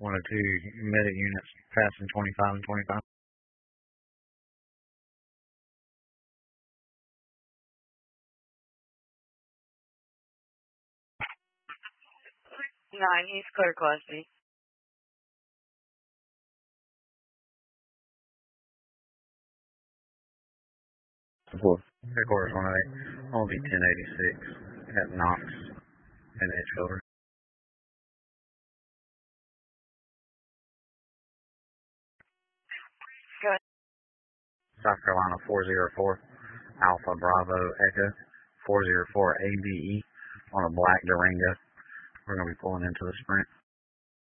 One or two medic units passing 25 and 25. Nine, he's clear Class B. Headquarters 108, only 1086 at Knox and Edgefield. Go ahead. South Carolina 404, Alpha Bravo Echo 404 ABE on a black Durango. We're going to be pulling into the sprint.